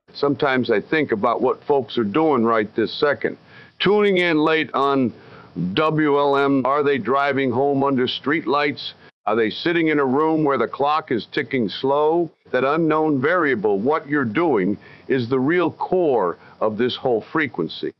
Sometimes I think about what folks are doing right this second. Tuning in late on WLM, are they driving home under streetlights? Are they sitting in a room where the clock is ticking slow? That unknown variable, what you're doing, is the real core of this whole frequency.